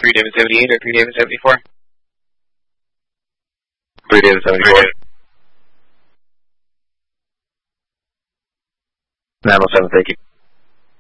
3 David 78 or 3 David 74? 3 David 74. 907, thank you.